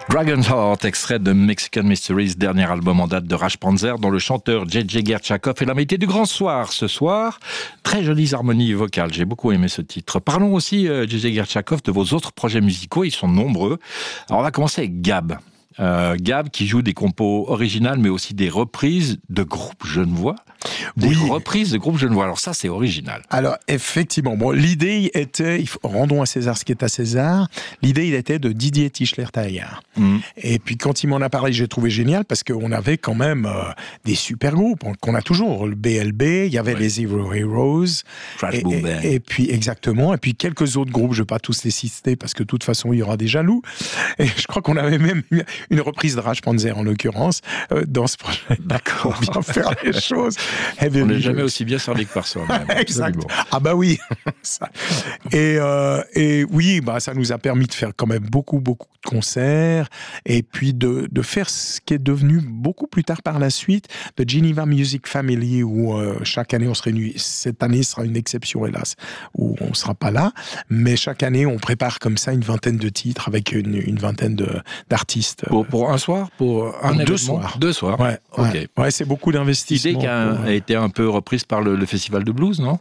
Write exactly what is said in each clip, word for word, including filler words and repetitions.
Dragon's Heart, extrait de Mexican Mysteries, dernier album en date de Raj Panzer, dont le chanteur J J Gertchakov est l'invité du Grand Soir ce soir. Très jolies harmonies vocales, j'ai beaucoup aimé ce titre. Parlons aussi, euh, J J Gertchakov, de vos autres projets musicaux, ils sont nombreux. Alors on va commencer avec Gab. Euh, Gab qui joue des compos originales mais aussi des reprises de groupes genevois. Des oui. reprises de groupes genevois. Alors ça, c'est original. Alors effectivement, bon, l'idée était, il faut, rendons à César ce qui est à César, l'idée il était de Didier Tischler-Taillard. Mm. Et puis quand il m'en a parlé, j'ai trouvé génial parce qu'on avait quand même euh, des super groupes qu'on a toujours. Le B L B, il y avait ouais. les Zero Heroes. Crash et, Boom Bang. Et, et puis exactement, et puis quelques autres groupes, je ne vais pas tous les citer parce que de toute façon, il y aura des jaloux. Et je crois qu'on avait même une, une reprise de Raj Panzer en l'occurrence euh, dans ce projet. D'accord. Pour bien faire les choses. On n'est jamais aussi bien servi que par soi-même. Exact. Ah bah oui. ça. Et, euh, et oui, bah ça nous a permis de faire quand même beaucoup, beaucoup de concerts et puis de, de faire ce qui est devenu beaucoup plus tard par la suite, de Geneva Music Family où euh, chaque année on se réunit. Cette année sera une exception hélas, où on ne sera pas là, mais chaque année on prépare comme ça une vingtaine de titres avec une, une vingtaine de, d'artistes. Pour, pour un soir, pour un pour événement. Deux soirs. Deux soirs. Ouais. Ok. Ouais, ouais c'est beaucoup d'investissement. L'idée qui a, pour... a été un peu reprise par le, le festival de blues, non ?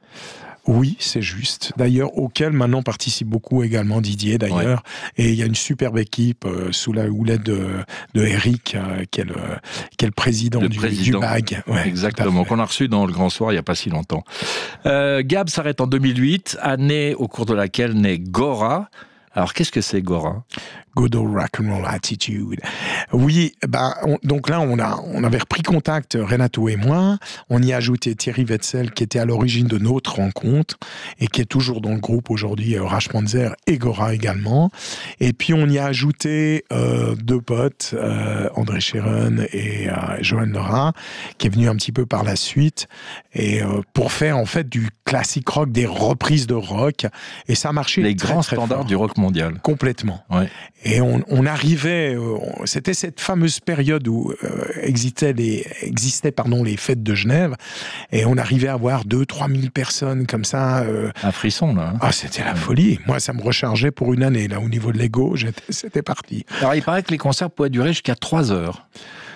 Oui, c'est juste. D'ailleurs, auquel maintenant participe beaucoup également Didier, d'ailleurs. Ouais. Et il y a une superbe équipe euh, sous la houlette de, de Eric, euh, qui, est le, qui est le président, le du, président. du B A G. Ouais, exactement, qu'on a reçu dans le Grand Soir il n'y a pas si longtemps. Euh, Gab s'arrête en deux mille huit, année au cours de laquelle naît Gora. Alors, qu'est-ce que c'est Gora ? Good old rock and roll attitude. Oui, bah, on, donc là, on, a, on avait repris contact, Renato et moi. On y a ajouté Thierry Wetzel, qui était à l'origine de notre rencontre et qui est toujours dans le groupe aujourd'hui, euh, Raj Panzer et Gora également. Et puis, on y a ajouté euh, deux potes, euh, André Chéron et euh, Johan Lerat, qui est venu un petit peu par la suite, et euh, pour faire en fait du classique rock, des reprises de rock. Et ça a marché Les très, grands très standards fort. Du rock mondial. Complètement. Ouais. Et on, on arrivait, euh, c'était cette fameuse période où euh, existaient les, existaient pardon, les fêtes de Genève, et on arrivait à avoir deux, trois mille personnes comme ça. Euh... Un frisson, là. Hein. Ah, c'était la folie. Moi, ça me rechargeait pour une année, là, au niveau de l'ego, c'était parti. Alors, il paraît que les concerts pouvaient durer jusqu'à trois heures.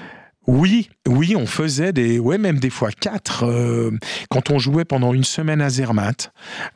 Oui, oui, on faisait des, ouais, même des fois quatre. Euh, quand on jouait pendant une semaine à Zermatt,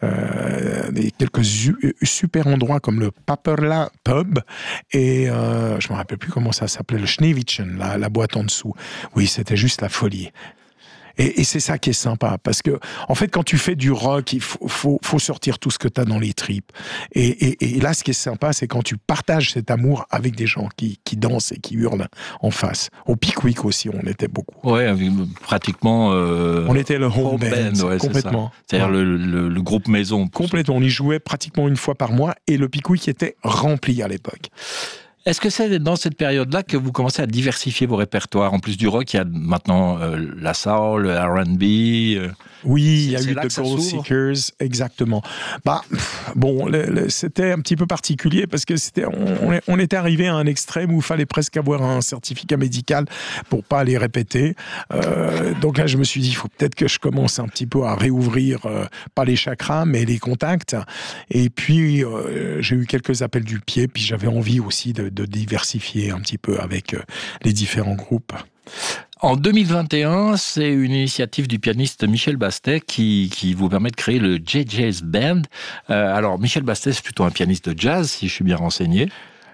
euh, des, quelques su- super endroits comme le Paperla Pub et euh, je me rappelle plus comment ça s'appelait, le Schneewittchen, la, la boîte en dessous. Oui, c'était juste la folie. Et, et c'est ça qui est sympa, parce que en fait, quand tu fais du rock, il faut, faut, faut sortir tout ce que tu as dans les tripes. Et, et, et là, ce qui est sympa, c'est quand tu partages cet amour avec des gens qui, qui dansent et qui hurlent en face. Au Pickwick aussi, on était beaucoup. Ouais, pratiquement. Euh, on était le home, home band, band ouais, complètement. C'est C'est-à-dire ouais. le, le, le groupe maison. Complètement. On y jouait pratiquement une fois par mois, et le Pickwick était rempli à l'époque. Est-ce que c'est dans cette période-là que vous commencez à diversifier vos répertoires ? En plus du rock, il y a maintenant euh, la soul, le R and B. Euh, oui, il y a eu The Gold Seekers, exactement. Bah, pff, bon, le, le, c'était un petit peu particulier parce que c'était, on, on était arrivé à un extrême où il fallait presque avoir un certificat médical pour pas aller répéter. Euh, donc là, je me suis dit, il faut peut-être que je commence un petit peu à réouvrir, euh, pas les chakras, mais les contacts. Et puis, euh, j'ai eu quelques appels du pied, puis j'avais envie aussi de de diversifier un petit peu avec les différents groupes. En deux mille vingt et un, c'est une initiative du pianiste Michel Bastet qui, qui vous permet de créer le J J's Band. Euh, alors, Michel Bastet, c'est plutôt un pianiste de jazz, si je suis bien renseigné.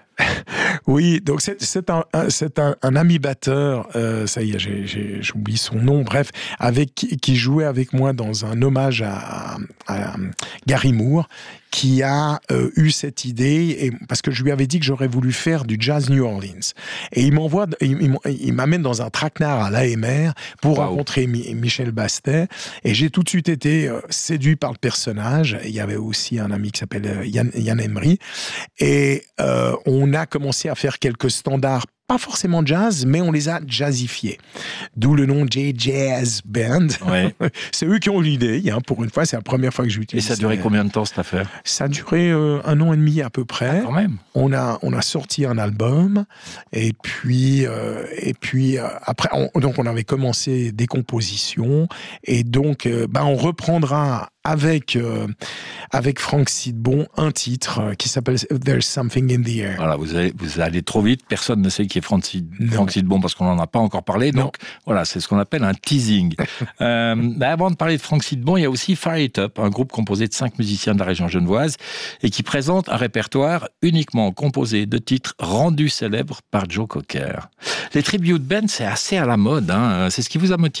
Oui, donc c'est, c'est, un, un, c'est un, un ami batteur, euh, ça y est, j'ai, j'ai, j'oublie son nom, bref, avec, qui, qui jouait avec moi dans un hommage à, à, à Gary Moore, qui a euh, eu cette idée, et, parce que je lui avais dit que j'aurais voulu faire du jazz New Orleans. Et il m'envoie, il, il, il m'amène dans un traquenard à l'A M R pour wow. rencontrer Mi, Michel Bastet, et j'ai tout de suite été euh, séduit par le personnage. Il y avait aussi un ami qui s'appelle euh, Yann, Yann Emery, et euh, on a commencé à faire quelques standards, pas forcément jazz, mais on les a jazzifiés. D'où le nom J J's Band. Ouais. C'est eux qui ont eu l'idée, hein, pour une fois, c'est la première fois que je l'utilise. Et ça a duré combien de temps cette affaire ? Ça a duré euh, un an et demi à peu près. Ah, quand même. On a, on a sorti un album, et puis, euh, et puis euh, après, on, donc on avait commencé des compositions, et donc euh, bah, on reprendra avec, euh, avec Frank Sidbon, un titre euh, qui s'appelle There's Something in the Air. Voilà, vous allez, vous allez trop vite, personne ne sait qui est Frank, Sid, Frank Sidbon parce qu'on n'en a pas encore parlé, donc non. Voilà, c'est ce qu'on appelle un teasing. euh, bah avant de parler de Frank Sidbon, il y a aussi Fire It Up, un groupe composé de cinq musiciens de la région genevoise et qui présente un répertoire uniquement composé de titres rendus célèbres par Joe Cocker. Les tribute bands, c'est assez à la mode, hein. C'est ce qui vous a motivé ?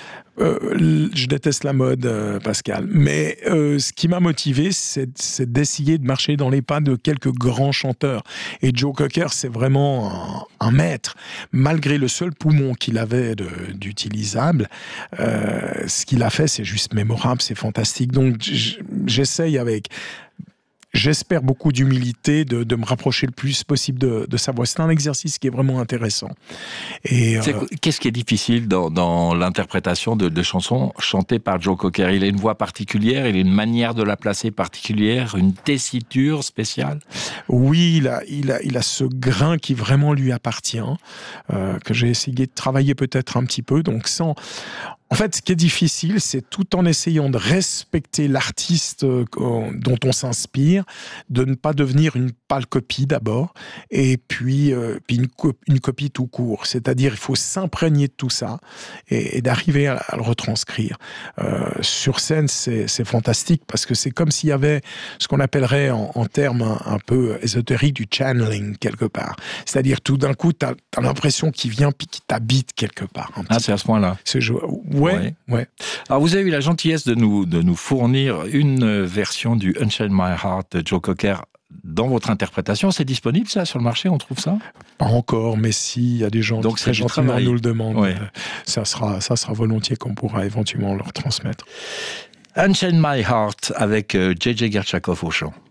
Euh, je déteste la mode, euh, Pascal. Mais euh, ce qui m'a motivé, c'est, c'est d'essayer de marcher dans les pas de quelques grands chanteurs. Et Joe Cocker, c'est vraiment un, un maître. Malgré le seul poumon qu'il avait de, d'utilisable, euh, ce qu'il a fait, c'est juste mémorable, c'est fantastique. Donc j'essaye avec... J'espère beaucoup d'humilité, de, de me rapprocher le plus possible de, de sa voix. C'est un exercice qui est vraiment intéressant. Et, c'est, euh, qu'est-ce qui est difficile dans, dans l'interprétation de, de chansons chantées par Joe Cocker ? Il a une voix particulière, il a une manière de la placer particulière, une tessiture spéciale ? Oui, il a, il a, il a ce grain qui vraiment lui appartient, euh, que j'ai essayé de travailler peut-être un petit peu, donc sans... En fait, ce qui est difficile, c'est tout en essayant de respecter l'artiste euh, dont on s'inspire, de ne pas devenir une pâle copie d'abord, et puis, euh, puis une, co- une copie tout court. C'est-à-dire, il faut s'imprégner de tout ça et, et d'arriver à, à le retranscrire. Euh, sur scène, c'est, c'est fantastique parce que c'est comme s'il y avait ce qu'on appellerait en, en termes un, un peu ésotériques du channeling quelque part. C'est-à-dire, tout d'un coup, tu as l'impression qu'il vient puis qu'il t'habite quelque part. Ah, c'est à ce point-là. C'est jo- Ouais, ouais, ouais. Alors, vous avez eu la gentillesse de nous, de nous fournir une version du Unchain My Heart de Joe Cocker dans votre interprétation. C'est disponible, ça, sur le marché? On trouve ça? Pas encore, mais s'il y a des gens Donc, qui très gentiment nous le demandent, ouais. ça sera, ça sera volontiers qu'on pourra éventuellement leur transmettre. Unchain My Heart avec J J Gershakov au chant.